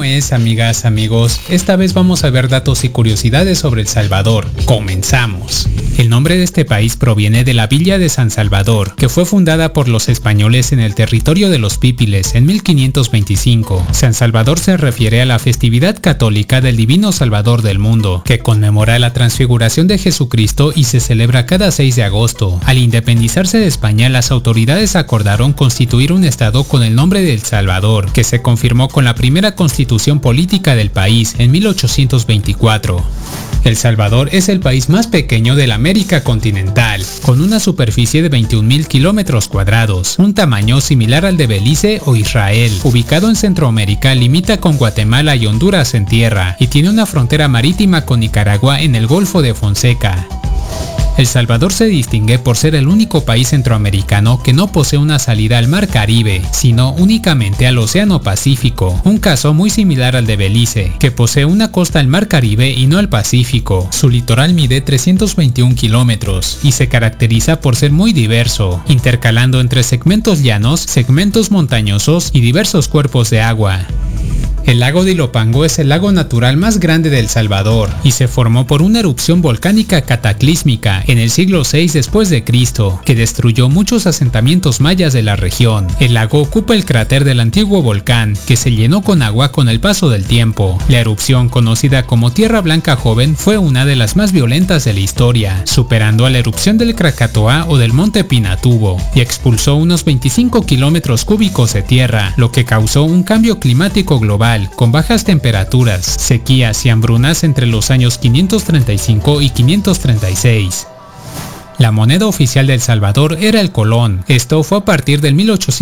es, amigas, amigos? Esta vez vamos a ver datos y curiosidades sobre El Salvador. Comenzamos. El nombre de este país proviene de la villa de San Salvador, que fue fundada por los españoles en el territorio de los Pípiles en 1525. San Salvador se refiere a la festividad católica del Divino Salvador del mundo, que conmemora la transfiguración de Jesucristo y se celebra cada 6 de agosto. Al independizarse de España, las autoridades acordaron constituir un estado con el nombre de El Salvador, que se confirmó con la primera constitución política del país en 1824. El Salvador es el país más pequeño de la América continental, con una superficie de 21.000 kilómetros cuadrados, un tamaño similar al de Belice o Israel. Ubicado en Centroamérica, limita con Guatemala y Honduras en tierra, y tiene una frontera marítima con Nicaragua en el Golfo de Fonseca. El Salvador se distingue por ser el único país centroamericano que no posee una salida al Mar Caribe, sino únicamente al Océano Pacífico, un caso muy similar al de Belice, que posee una costa al Mar Caribe y no al Pacífico. Su litoral mide 321 kilómetros y se caracteriza por ser muy diverso, intercalando entre segmentos llanos, segmentos montañosos y diversos cuerpos de agua. El lago de Ilopango es el lago natural más grande de El Salvador y se formó por una erupción volcánica cataclísmica en el siglo VI después de Cristo, que destruyó muchos asentamientos mayas de la región. El lago ocupa el cráter del antiguo volcán, que se llenó con agua con el paso del tiempo. La erupción, conocida como Tierra Blanca Joven, fue una de las más violentas de la historia, superando a la erupción del Krakatoa o del Monte Pinatubo, y expulsó unos 25 kilómetros cúbicos de tierra, lo que causó un cambio climático global, con bajas temperaturas, sequías y hambrunas entre los años 535 y 536. La moneda oficial de El Salvador era el colón. Esto fue a partir del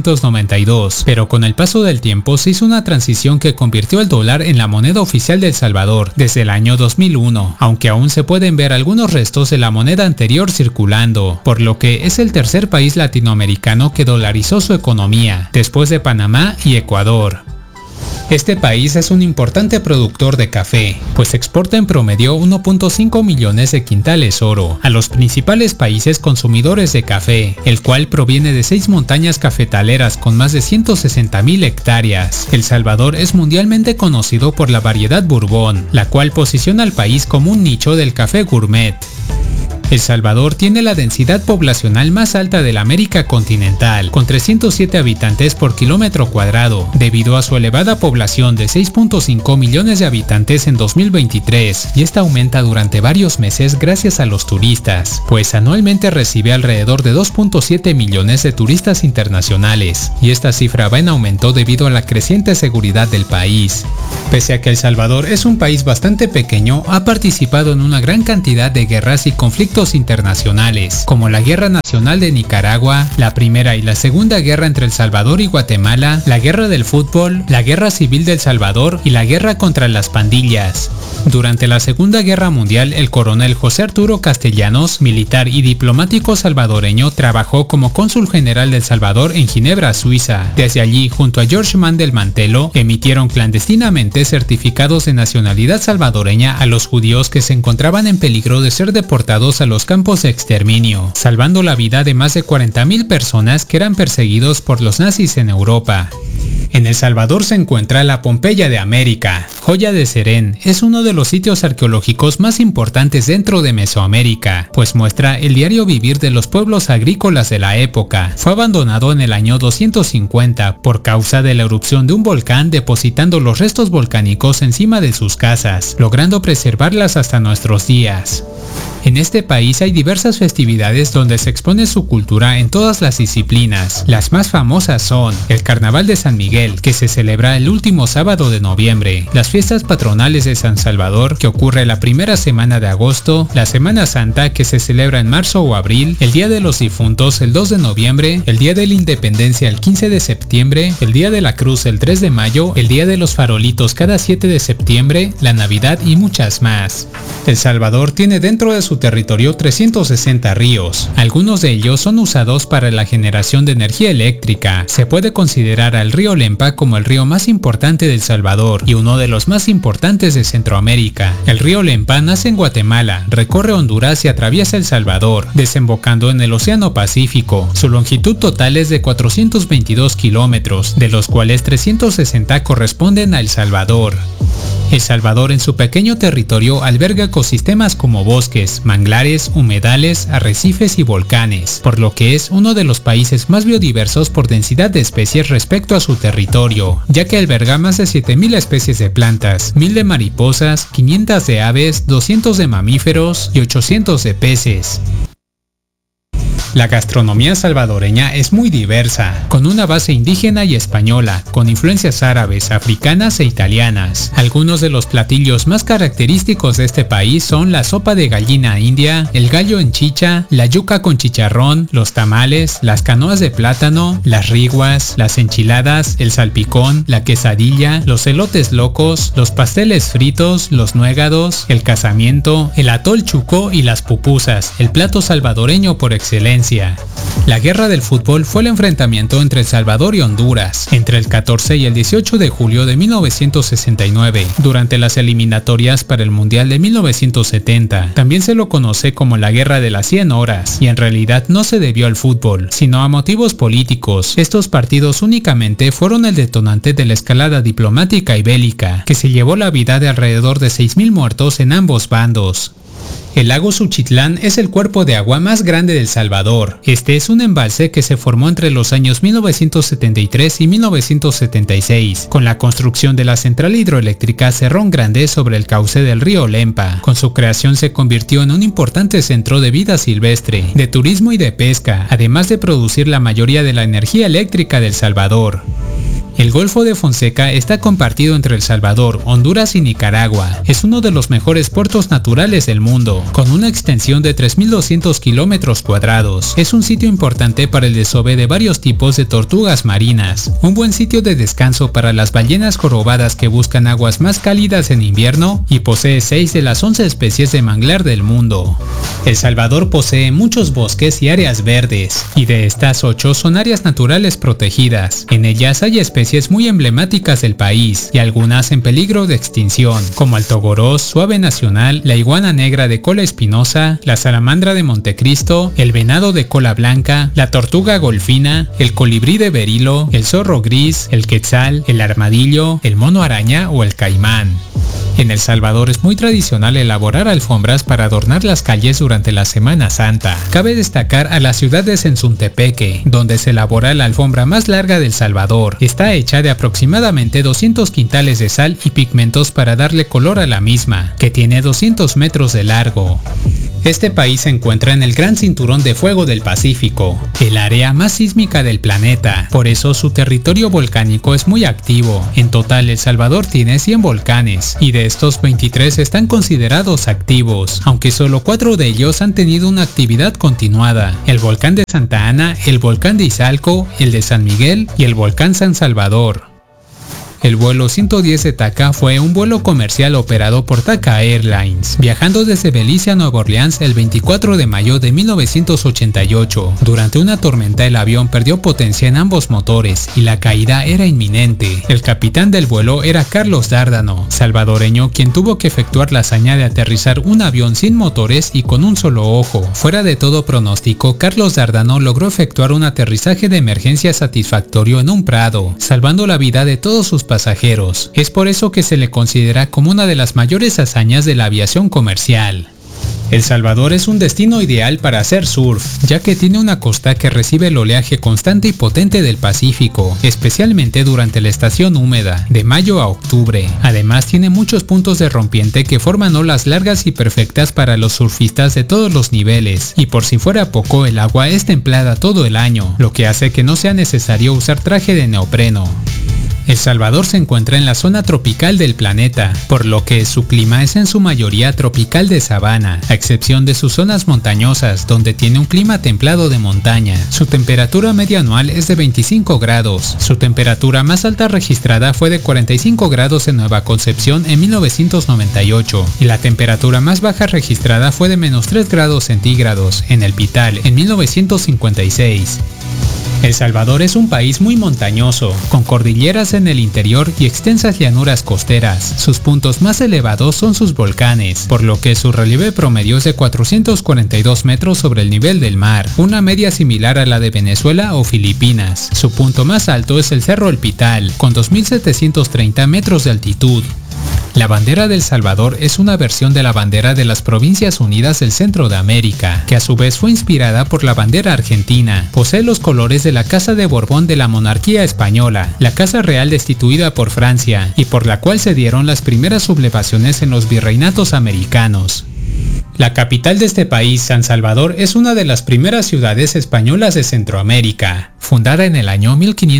1892, pero con el paso del tiempo se hizo una transición que convirtió el dólar en la moneda oficial de El Salvador desde el año 2001, aunque aún se pueden ver algunos restos de la moneda anterior circulando, por lo que es el tercer país latinoamericano que dolarizó su economía, después de Panamá y Ecuador. Este país es un importante productor de café, pues exporta en promedio 1.5 millones de quintales oro a los principales países consumidores de café, el cual proviene de 6 montañas cafetaleras con más de 160.000 hectáreas. El Salvador es mundialmente conocido por la variedad Bourbon, la cual posiciona al país como un nicho del café gourmet. El Salvador tiene la densidad poblacional más alta de la América continental, con 307 habitantes por kilómetro cuadrado, debido a su elevada población de 6.5 millones de habitantes en 2023, y esta aumenta durante varios meses gracias a los turistas, pues anualmente recibe alrededor de 2.7 millones de turistas internacionales, y esta cifra va en aumento debido a la creciente seguridad del país. Pese a que El Salvador es un país bastante pequeño, ha participado en una gran cantidad de guerras y conflictos internacionales, como la Guerra Nacional de Nicaragua, la Primera y la Segunda Guerra entre El Salvador y Guatemala, la Guerra del Fútbol, la Guerra Civil de El Salvador y la Guerra contra las pandillas. Durante la Segunda Guerra Mundial, el coronel José Arturo Castellanos, militar y diplomático salvadoreño, trabajó como cónsul general de El Salvador en Ginebra, Suiza. Desde allí, junto a George Mandel Mantelo, emitieron clandestinamente certificados de nacionalidad salvadoreña a los judíos que se encontraban en peligro de ser deportados a los campos de exterminio, salvando la vida de más de 40.000 personas que eran perseguidos por los nazis en Europa. En El Salvador se encuentra la Pompeya de América. Joya de Serén es uno de los sitios arqueológicos más importantes dentro de Mesoamérica, pues muestra el diario vivir de los pueblos agrícolas de la época. Fue abandonado en el año 250 por causa de la erupción de un volcán, depositando los restos volcánicos encima de sus casas, logrando preservarlas hasta nuestros días. En este país hay diversas festividades donde se expone su cultura en todas las disciplinas. Las más famosas son el Carnaval de San Miguel, que se celebra el último sábado de noviembre, las fiestas patronales de San Salvador, que ocurre la primera semana de agosto, la Semana Santa, que se celebra en marzo o abril, el Día de los Difuntos el 2 de noviembre, el Día de la Independencia el 15 de septiembre, el Día de la Cruz el 3 de mayo, el Día de los Farolitos cada 7 de septiembre, la Navidad y muchas más. El Salvador tiene dentro dentro de su territorio 360 ríos. Algunos de ellos son usados para la generación de energía eléctrica. Se puede considerar al río Lempa como el río más importante de El Salvador y uno de los más importantes de Centroamérica. El río Lempa nace en Guatemala, recorre Honduras y atraviesa El Salvador, desembocando en el Océano Pacífico. Su longitud total es de 422 kilómetros, de los cuales 360 corresponden a El Salvador. El Salvador en su pequeño territorio alberga ecosistemas como bosques, manglares, humedales, arrecifes y volcanes, por lo que es uno de los países más biodiversos por densidad de especies respecto a su territorio, ya que alberga más de 7.000 especies de plantas, 1.000 de mariposas, 500 de aves, 200 de mamíferos y 800 de peces. La gastronomía salvadoreña es muy diversa, con una base indígena y española, con influencias árabes, africanas e italianas. Algunos de los platillos más característicos de este país son la sopa de gallina india, el gallo en chicha, la yuca con chicharrón, los tamales, las canoas de plátano, las riguas, las enchiladas, el salpicón, la quesadilla, los elotes locos, los pasteles fritos, los nuegados, el casamiento, el atol chuco y las pupusas, el plato salvadoreño por excelencia. La guerra del fútbol fue el enfrentamiento entre El Salvador y Honduras, entre el 14 y el 18 de julio de 1969, durante las eliminatorias para el Mundial de 1970. También se lo conoce como la Guerra de las 100 horas, y en realidad no se debió al fútbol, sino a motivos políticos. Estos partidos únicamente fueron el detonante de la escalada diplomática y bélica, que se llevó la vida de alrededor de 6.000 muertos en ambos bandos. El lago Suchitlán es el cuerpo de agua más grande de El Salvador. Este es un embalse que se formó entre los años 1973 y 1976, con la construcción de la central hidroeléctrica Cerrón Grande sobre el cauce del río Lempa. Con su creación se convirtió en un importante centro de vida silvestre, de turismo y de pesca, además de producir la mayoría de la energía eléctrica de El Salvador. El Golfo de Fonseca está compartido entre El Salvador, Honduras y Nicaragua. Es uno de los mejores puertos naturales del mundo, con una extensión de 3.200 kilómetros cuadrados. Es un sitio importante para el desove de varios tipos de tortugas marinas, un buen sitio de descanso para las ballenas jorobadas que buscan aguas más cálidas en invierno, y posee 6 de las 11 especies de manglar del mundo. El Salvador posee muchos bosques y áreas verdes, y de estas 8 son áreas naturales protegidas. En ellas hay especies muy emblemáticas del país y algunas en peligro de extinción, como el togorós, su ave nacional, la iguana negra de cola espinosa, la salamandra de Montecristo, el venado de cola blanca, la tortuga golfina, el colibrí de berilo, el zorro gris, el quetzal, el armadillo, el mono araña o el caimán. En El Salvador es muy tradicional elaborar alfombras para adornar las calles durante la Semana Santa. Cabe destacar a la ciudad de Sensuntepeque, donde se elabora la alfombra más larga del Salvador. Está hecha de aproximadamente 200 quintales de sal y pigmentos para darle color a la misma, que tiene 200 metros de largo. Este país se encuentra en el Gran Cinturón de Fuego del Pacífico, el área más sísmica del planeta. Por eso su territorio volcánico es muy activo. En total, El Salvador tiene 100 volcanes, y de estos 23 están considerados activos, aunque solo 4 de ellos han tenido una actividad continuada: el volcán de Santa Ana, el volcán de Izalco, el de San Miguel y el volcán San Salvador. El vuelo 110 de TACA fue un vuelo comercial operado por TACA Airlines, viajando desde Belice a Nueva Orleans el 24 de mayo de 1988. Durante una tormenta el avión perdió potencia en ambos motores y la caída era inminente. El capitán del vuelo era Carlos Dárdano, salvadoreño, quien tuvo que efectuar la hazaña de aterrizar un avión sin motores y con un solo ojo. Fuera de todo pronóstico, Carlos Dárdano logró efectuar un aterrizaje de emergencia satisfactorio en un prado, salvando la vida de todos sus pasajeros. Es por eso que se le considera como una de las mayores hazañas de la aviación comercial. El Salvador es un destino ideal para hacer surf, ya que tiene una costa que recibe el oleaje constante y potente del Pacífico, especialmente durante la estación húmeda, de mayo a octubre. Además tiene muchos puntos de rompiente que forman olas largas y perfectas para los surfistas de todos los niveles, y por si fuera poco, el agua es templada todo el año, lo que hace que no sea necesario usar traje de neopreno. El Salvador se encuentra en la zona tropical del planeta, por lo que su clima es en su mayoría tropical de sabana, a excepción de sus zonas montañosas, donde tiene un clima templado de montaña. Su temperatura media anual es de 25 grados. Su temperatura más alta registrada fue de 45 grados en Nueva Concepción en 1998, y la temperatura más baja registrada fue de -3 grados centígrados en El Pital en 1956. El Salvador es un país muy montañoso, con cordilleras en el interior y extensas llanuras costeras. Sus puntos más elevados son sus volcanes, por lo que su relieve promedio es de 442 metros sobre el nivel del mar, una media similar a la de Venezuela o Filipinas. Su punto más alto es el Cerro El Pital, con 2.730 metros de altitud. La bandera del Salvador es una versión de la bandera de las Provincias Unidas del Centro de América, que a su vez fue inspirada por la bandera argentina. Posee los colores de la Casa de Borbón de la monarquía española, la Casa Real destituida por Francia, y por la cual se dieron las primeras sublevaciones en los virreinatos americanos. La capital de este país, San Salvador, es una de las primeras ciudades españolas de Centroamérica, fundada en el año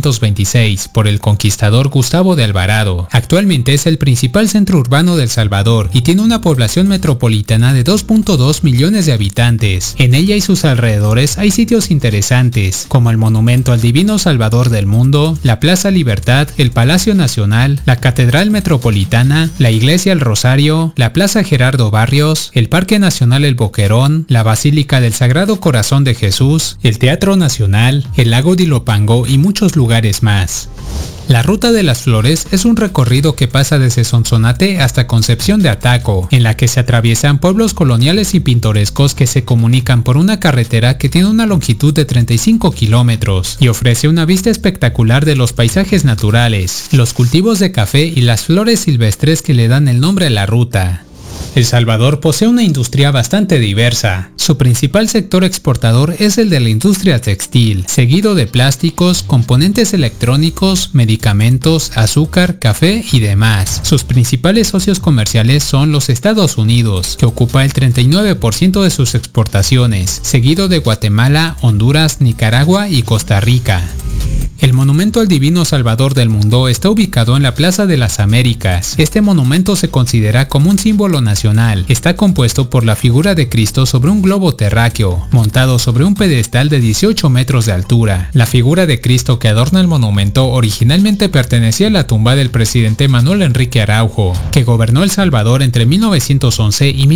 1526 por el conquistador Gustavo de Alvarado. Actualmente es el principal centro urbano de El Salvador y tiene una población metropolitana de 2.2 millones de habitantes. En ella y sus alrededores hay sitios interesantes, como el Monumento al Divino Salvador del Mundo, la Plaza Libertad, el Palacio Nacional, la Catedral Metropolitana, la Iglesia El Rosario, la Plaza Gerardo Barrios, el Parque Nacional El Boquerón, la Basílica del Sagrado Corazón de Jesús, el Teatro Nacional, el Lago de Ilopango y muchos lugares más. La Ruta de las Flores es un recorrido que pasa desde Sonsonate hasta Concepción de Ataco, en la que se atraviesan pueblos coloniales y pintorescos que se comunican por una carretera que tiene una longitud de 35 kilómetros y ofrece una vista espectacular de los paisajes naturales, los cultivos de café y las flores silvestres que le dan el nombre a la ruta. El Salvador posee una industria bastante diversa. Su principal sector exportador es el de la industria textil, seguido de plásticos, componentes electrónicos, medicamentos, azúcar, café y demás. Sus principales socios comerciales son los Estados Unidos, que ocupa el 39% de sus exportaciones, seguido de Guatemala, Honduras, Nicaragua y Costa Rica. El Monumento al Divino Salvador del Mundo está ubicado en la Plaza de las Américas. Este monumento se considera como un símbolo nacional. Está compuesto por la figura de Cristo sobre un globo terráqueo, montado sobre un pedestal de 18 metros de altura. La figura de Cristo que adorna el monumento originalmente pertenecía a la tumba del presidente Manuel Enrique Araujo, que gobernó El Salvador entre 1911 y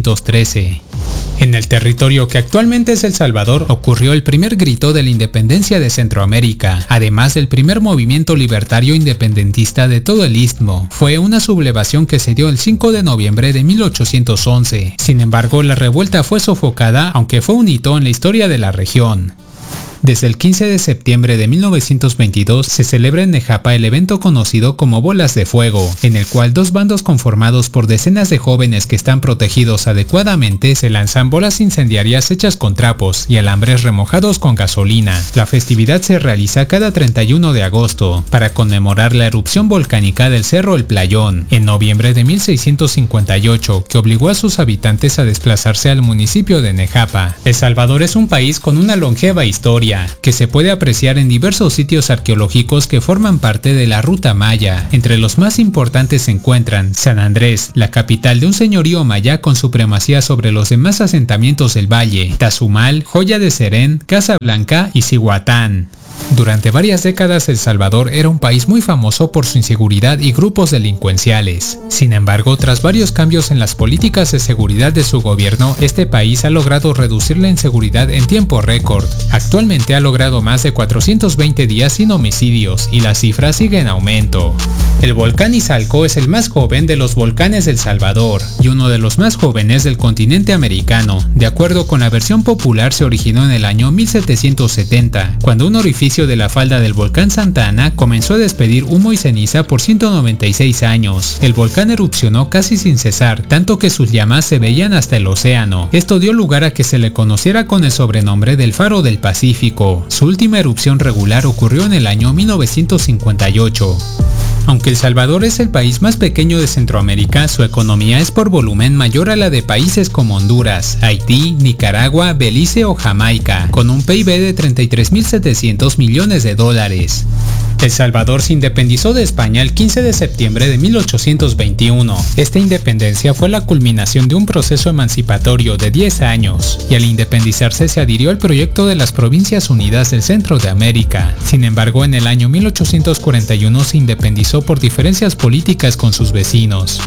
1913. En el territorio que actualmente es El Salvador ocurrió el primer grito de la independencia de Centroamérica, además del primer movimiento libertario independentista de todo el istmo. Fue una sublevación que se dio el 5 de noviembre de 1811. Sin embargo, la revuelta fue sofocada, aunque fue un hito en la historia de la región. Desde el 15 de septiembre de 1922 se celebra en Nejapa el evento conocido como Bolas de Fuego, en el cual dos bandos conformados por decenas de jóvenes que están protegidos adecuadamente se lanzan bolas incendiarias hechas con trapos y alambres remojados con gasolina. La festividad se realiza cada 31 de agosto para conmemorar la erupción volcánica del Cerro El Playón en noviembre de 1658, que obligó a sus habitantes a desplazarse al municipio de Nejapa. El Salvador es un país con una longeva historia que se puede apreciar en diversos sitios arqueológicos que forman parte de la Ruta Maya. Entre los más importantes se encuentran San Andrés, la capital de un señorío maya con supremacía sobre los demás asentamientos del valle, Tazumal, Joya de Serén, Casablanca y Cihuatán. Durante varias décadas El Salvador era un país muy famoso por su inseguridad y grupos delincuenciales. Sin embargo, tras varios cambios en las políticas de seguridad de su gobierno, este país ha logrado reducir la inseguridad en tiempo récord. Actualmente ha logrado más de 420 días sin homicidios y la cifra sigue en aumento. El volcán Izalco es el más joven de los volcanes del Salvador y uno de los más jóvenes del continente americano. De acuerdo con la versión popular, se originó en el año 1770, cuando un orificio de la falda del volcán Santa Ana comenzó a despedir humo y ceniza por 196 años. El volcán erupcionó casi sin cesar, tanto que sus llamas se veían hasta el océano. Esto dio lugar a que se le conociera con el sobrenombre del Faro del Pacífico. Su última erupción regular ocurrió en el año 1958. Aunque El Salvador es el país más pequeño de Centroamérica, su economía es por volumen mayor a la de países como Honduras, Haití, Nicaragua, Belice o Jamaica, con un PIB de 33.700 millones de dólares. El Salvador se independizó de España el 15 de septiembre de 1821. Esta independencia fue la culminación de un proceso emancipatorio de 10 años, y al independizarse se adhirió al proyecto de las Provincias Unidas del Centro de América. Sin embargo, en el año 1841 se independizó por diferencias políticas con sus vecinos.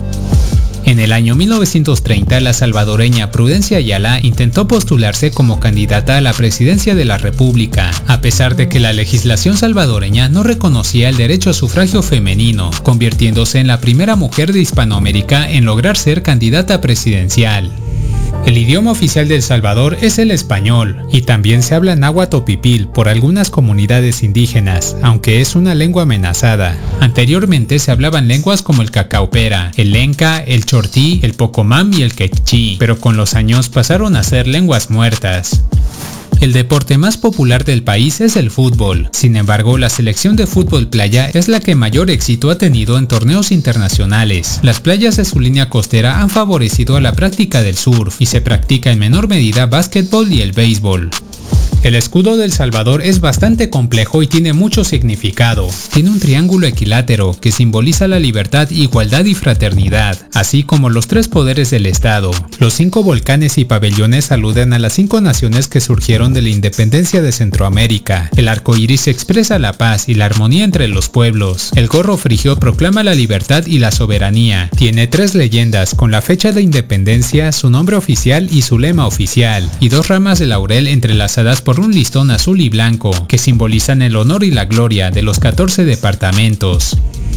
En el año 1930, la salvadoreña Prudencia Ayala intentó postularse como candidata a la presidencia de la República, a pesar de que la legislación salvadoreña no reconocía el derecho a sufragio femenino, convirtiéndose en la primera mujer de Hispanoamérica en lograr ser candidata presidencial. El idioma oficial de El Salvador es el español, y también se habla náhuatl o pipil por algunas comunidades indígenas, aunque es una lengua amenazada. Anteriormente se hablaban lenguas como el cacaopera, el lenca, el chortí, el pocomam y el quechí, pero con los años pasaron a ser lenguas muertas. El deporte más popular del país es el fútbol. Sin embargo, la selección de fútbol playa es la que mayor éxito ha tenido en torneos internacionales. Las playas de su línea costera han favorecido a la práctica del surf y se practica en menor medida básquetbol y el béisbol. El escudo de El Salvador es bastante complejo y tiene mucho significado. Tiene un triángulo equilátero que simboliza la libertad, igualdad y fraternidad, así como los 3 poderes del Estado. Los 5 volcanes y pabellones aluden a las 5 naciones que surgieron de la independencia de Centroamérica. El arco iris expresa la paz y la armonía entre los pueblos. El gorro frigio proclama la libertad y la soberanía. Tiene 3 leyendas con la fecha de independencia, su nombre oficial y su lema oficial, y 2 ramas de laurel entrelazadas por un listón azul y blanco, que simbolizan el honor y la gloria de los 14 departamentos.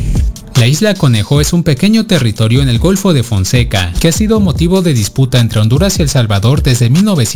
La isla Conejo es un pequeño territorio en el Golfo de Fonseca, que ha sido motivo de disputa entre Honduras y El Salvador desde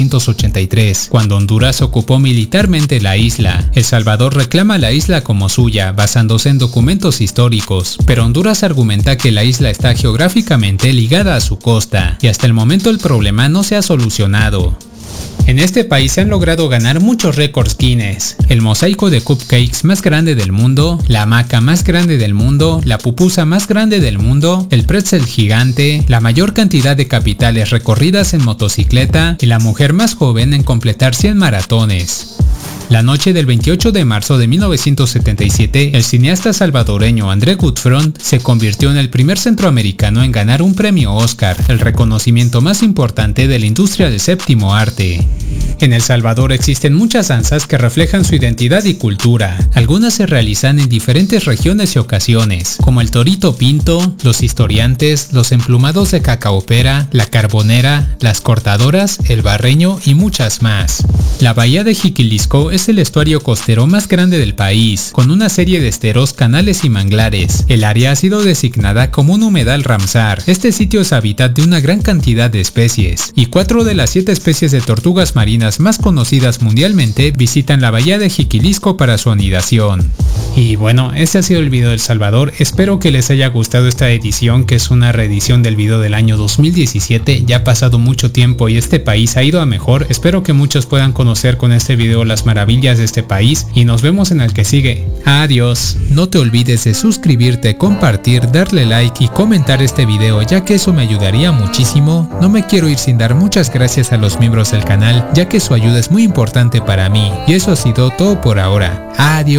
1983, cuando Honduras ocupó militarmente la isla. El Salvador reclama la isla como suya, basándose en documentos históricos, pero Honduras argumenta que la isla está geográficamente ligada a su costa, y hasta el momento el problema no se ha solucionado. En este país se han logrado ganar muchos récords Guinness: el mosaico de cupcakes más grande del mundo, la hamaca más grande del mundo, la pupusa más grande del mundo, el pretzel gigante, la mayor cantidad de capitales recorridas en motocicleta y la mujer más joven en completar 100 maratones. La noche del 28 de marzo de 1977, el cineasta salvadoreño André Gutfront se convirtió en el primer centroamericano en ganar un premio Oscar, el reconocimiento más importante de la industria del séptimo arte. En El Salvador existen muchas danzas que reflejan su identidad y cultura. Algunas se realizan en diferentes regiones y ocasiones, como el torito pinto, los historiantes, los emplumados de cacaopera, la carbonera, las cortadoras, el barreño y muchas más. La bahía de Jiquilisco es el estuario costero más grande del país, con una serie de esteros, canales y manglares. El área ha sido designada como un humedal Ramsar. Este sitio es hábitat de una gran cantidad de especies, y 4 de las 7 especies de tortugas marinas más conocidas mundialmente visitan la bahía de Jiquilisco para su anidación. Y bueno, este ha sido el video de El Salvador. Espero que les haya gustado esta edición, que es una reedición del video del año 2017. Ya ha pasado mucho tiempo y este país ha ido a mejor. Espero que muchos puedan conocer con este video las maravillas de este país, y nos vemos en el que sigue. Adiós. No te olvides de suscribirte, compartir, darle like y comentar este video, ya que eso me ayudaría muchísimo. No me quiero ir sin dar muchas gracias a los miembros del canal, ya que su ayuda es muy importante para mí. Y eso ha sido todo por ahora. Adiós.